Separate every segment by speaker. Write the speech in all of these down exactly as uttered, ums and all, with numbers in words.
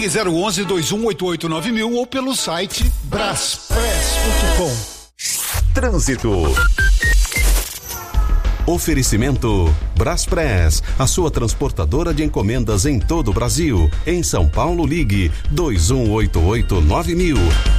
Speaker 1: Ligue zero onze, dois um oito oito, nove mil ou pelo site braspress ponto com.
Speaker 2: Trânsito. Oferecimento Braspress, a sua transportadora de encomendas em todo o Brasil. Em São Paulo, ligue dois um oito oito, nove mil.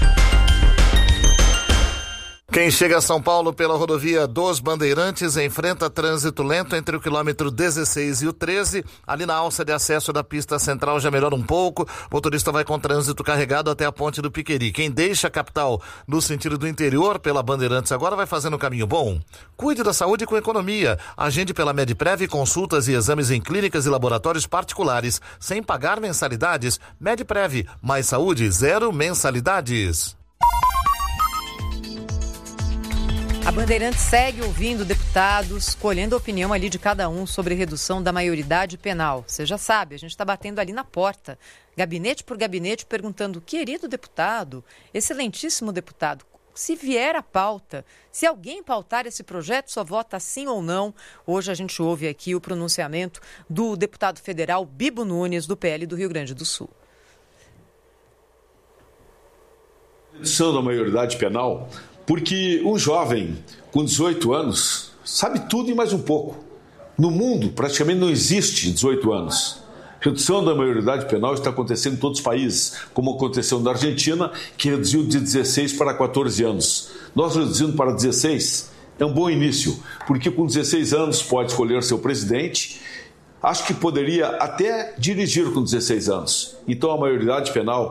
Speaker 3: Quem chega a São Paulo pela rodovia dos Bandeirantes enfrenta trânsito lento entre o quilômetro dezesseis e o treze. Ali na alça de acesso da pista central já melhora um pouco. O motorista vai com trânsito carregado até a ponte do Piqueri. Quem deixa a capital no sentido do interior pela Bandeirantes agora vai fazendo um caminho bom. Cuide da saúde com economia. Agende pela Medprev consultas e exames em clínicas e laboratórios particulares sem pagar mensalidades. Medprev, mais saúde, zero mensalidades.
Speaker 4: A Bandeirantes segue ouvindo deputados, colhendo a opinião ali de cada um sobre redução da maioridade penal. Você já sabe, a gente está batendo ali na porta, gabinete por gabinete, perguntando, querido deputado, excelentíssimo deputado, se vier a pauta, se alguém pautar esse projeto, só vota sim ou não. Hoje a gente ouve aqui o pronunciamento do deputado federal Bibo Nunes, do P L do Rio Grande do Sul.
Speaker 5: Redução da maioridade penal, porque um jovem com dezoito anos sabe tudo e mais um pouco. No mundo, praticamente não existe dezoito anos. Redução da maioridade penal está acontecendo em todos os países, como aconteceu na Argentina, que reduziu de dezesseis para quatorze anos. Nós reduzindo para dezesseis é um bom início, porque com dezesseis anos pode escolher seu presidente. Acho que poderia até dirigir com dezesseis anos. Então a maioridade penal